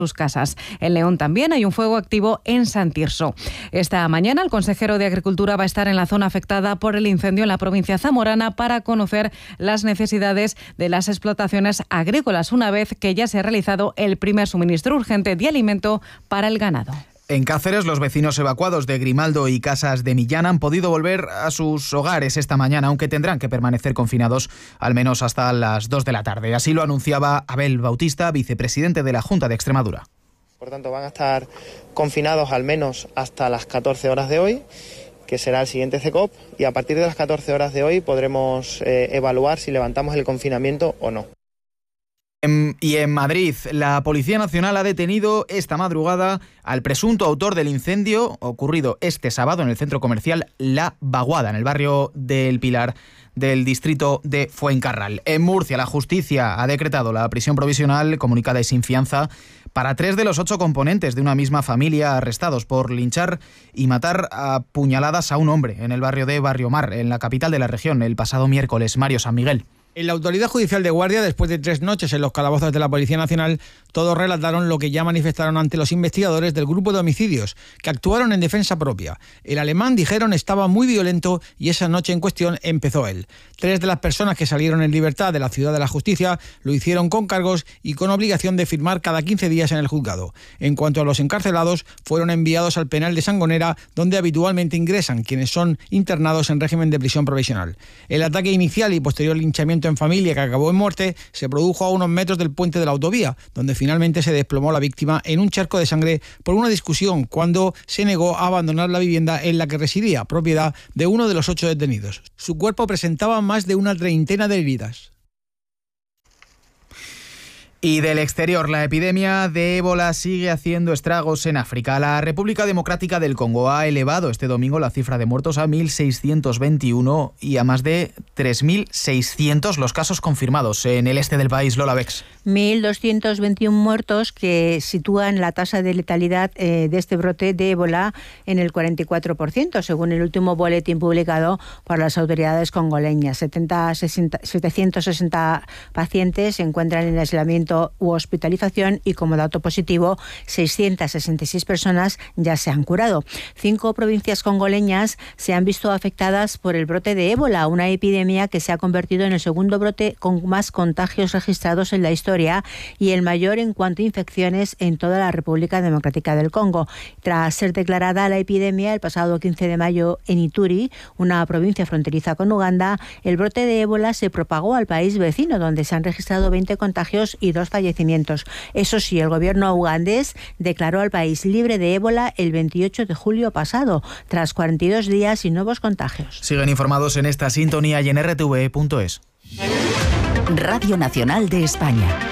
sus casas. En León también hay un fuego activo en San Tirso. Esta mañana el consejero de Agricultura va a estar en la zona afectada por el incendio en la provincia zamorana para conocer las necesidades de las explotaciones agrícolas, una vez que ya se ha realizado el primer suministro urgente de alimento para el ganado. En Cáceres, los vecinos evacuados de Grimaldo y Casas de Millán han podido volver a sus hogares esta mañana, aunque tendrán que permanecer confinados al menos hasta las 2 de la tarde. Así lo anunciaba Abel Bautista, vicepresidente de la Junta de Extremadura. Por tanto, van a estar confinados al menos hasta las 14 horas de hoy, que será el siguiente CECOP, y a partir de las 14 horas de hoy podremos evaluar si levantamos el confinamiento o no. Y en Madrid, la Policía Nacional ha detenido esta madrugada al presunto autor del incendio ocurrido este sábado en el centro comercial La Vaguada, en el barrio del Pilar del distrito de Fuencarral. En Murcia, la justicia ha decretado la prisión provisional comunicada y sin fianza para 3 de los 8 componentes de una misma familia arrestados por linchar y matar a puñaladas a un hombre en el barrio de Barrio Mar, en la capital de la región, el pasado miércoles. Mario San Miguel. En la Autoridad Judicial de Guardia, después de 3 noches en los calabozos de la Policía Nacional, todos relataron lo que ya manifestaron ante los investigadores del grupo de homicidios, que actuaron en defensa propia. El alemán, dijeron, estaba muy violento y esa noche en cuestión empezó él. 3 de las personas que salieron en libertad de la Ciudad de la Justicia lo hicieron con cargos y con obligación de firmar cada 15 días en el juzgado. En cuanto a los encarcelados, fueron enviados al penal de Sangonera, donde habitualmente ingresan quienes son internados en régimen de prisión provisional. El ataque inicial y posterior linchamiento en familia que acabó en muerte se produjo a unos metros del puente de la autovía, donde finalmente se desplomó la víctima en un charco de sangre por una discusión cuando se negó a abandonar la vivienda en la que residía, propiedad de uno de los 8 detenidos. Su cuerpo presentaba más de una treintena de heridas. Y del exterior, la epidemia de ébola sigue haciendo estragos en África. La República Democrática del Congo ha elevado este domingo la cifra de muertos a 1.621 y a más de 3.600 los casos confirmados en el este del país. Lola Bex. 1.221 muertos, que sitúan la tasa de letalidad de este brote de ébola en el 44%, según el último boletín publicado por las autoridades congoleñas. 760 pacientes se encuentran en aislamiento u hospitalización y, como dato positivo, 666 personas ya se han curado. 5 provincias congoleñas se han visto afectadas por el brote de ébola, una epidemia que se ha convertido en el segundo brote con más contagios registrados en la historia y el mayor en cuanto a infecciones en toda la República Democrática del Congo. Tras ser declarada la epidemia el pasado 15 de mayo en Ituri, una provincia fronteriza con Uganda, el brote de ébola se propagó al país vecino, donde se han registrado 20 contagios y 2 fallecimientos. Eso sí, el gobierno ugandés declaró al país libre de ébola el 28 de julio pasado, tras 42 días sin nuevos contagios. Siguen informados en esta sintonía y en rtv.es. Radio Nacional de España.